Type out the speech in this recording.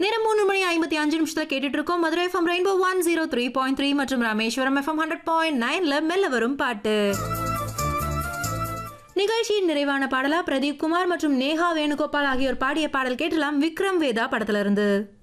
நேரம் 3:55 கேட்டுட்டு இருக்கோம். மதுரை எஃப்எம் ரெயின்போ 103.3 மற்றும் ராமேஸ்வரம் எஃப்எம் 100.9ல மெல்ல வரும் பாட்டு நிகழ்ச்சியின் நிறைவான பாடலா பிரதீப் குமார் மற்றும் நேஹா வேணுகோபால் ஆகியோர் பாடிய பாடல் கேட்டலாம். விக்ரம் வேதா படத்துல இருந்து.